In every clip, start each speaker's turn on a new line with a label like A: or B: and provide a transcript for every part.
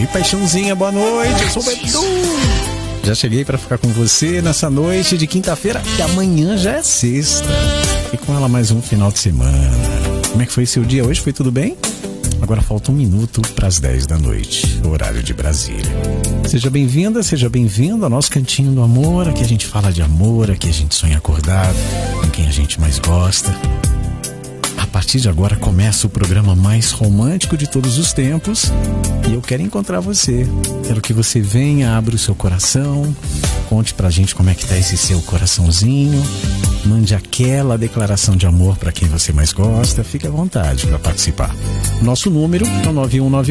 A: paixãozinha, boa noite, eu sou o Bedu. Já cheguei para ficar com você nessa noite de quinta-feira, que amanhã já é sexta. E com ela mais um final de semana. Como é que foi seu dia hoje? Foi tudo bem? Agora falta 1 minuto para as 10 da noite, horário de Brasília. Seja bem-vinda, seja bem-vindo ao nosso Cantinho do Amor. Aqui a gente fala de amor, aqui a gente sonha acordado, com quem a gente mais gosta. A partir de agora começa o programa mais romântico de todos os tempos e eu quero encontrar você. Quero que você venha, abra o seu coração, conte pra gente como é que tá esse seu coraçãozinho, mande aquela declaração de amor para quem você mais gosta. Fique à vontade para participar. Nosso número é o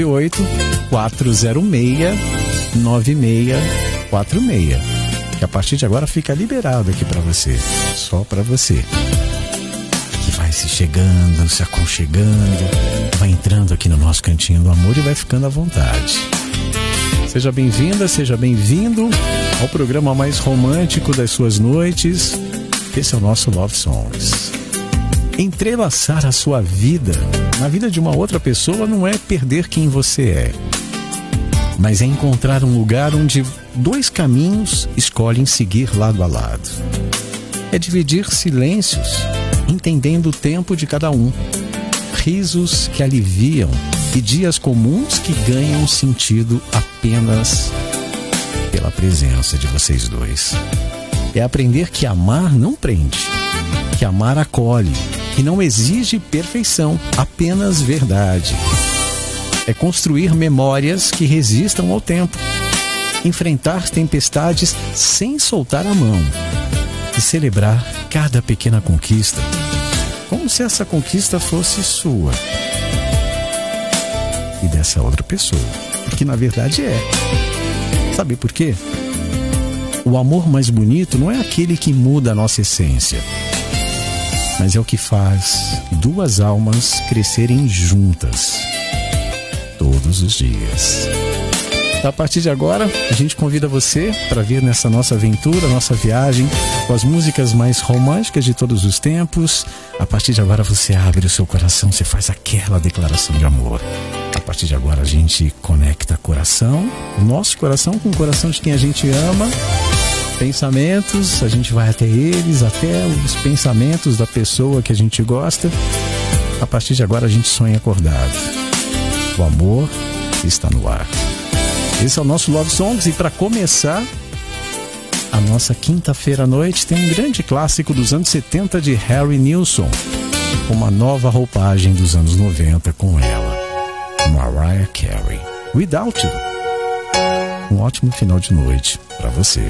A: 9198-406-9646, que a partir de agora fica liberado aqui para você, só para você. Vai se chegando, se aconchegando, vai entrando aqui no nosso Cantinho do Amor e vai ficando à vontade. Seja bem-vinda, seja bem-vindo ao programa mais romântico das suas noites. Esse é o nosso Love Songs. Entrelaçar a sua vida na vida de uma outra pessoa não é perder quem você é, mas é encontrar um lugar onde 2 caminhos escolhem seguir lado a lado. É dividir silêncios, entendendo o tempo de cada um, risos que aliviam e dias comuns que ganham sentido apenas pela presença de vocês dois. É aprender que amar não prende, que amar acolhe, que não exige perfeição, apenas verdade. É construir memórias que resistam ao tempo, enfrentar tempestades sem soltar a mão e celebrar cada pequena conquista como se essa conquista fosse sua e dessa outra pessoa, que na verdade é. Sabe por quê? O amor mais bonito não é aquele que muda a nossa essência, mas é o que faz 2 almas crescerem juntas todos os dias. A partir de agora, a gente convida você para vir nessa nossa aventura, nossa viagem, com as músicas mais românticas de todos os tempos. A partir de agora você abre o seu coração, você faz aquela declaração de amor. A partir de agora a gente conecta coração, o nosso coração com o coração de quem a gente ama. Pensamentos, a gente vai até eles, até os pensamentos da pessoa que a gente gosta. A partir de agora a gente sonha acordado. O amor está no ar. Esse é o nosso Love Songs e para começar a nossa quinta-feira à noite tem um grande clássico dos anos 70 de Harry Nilsson, uma nova roupagem dos anos 90 com ela, Mariah Carey, Without You. Um ótimo final de noite para você.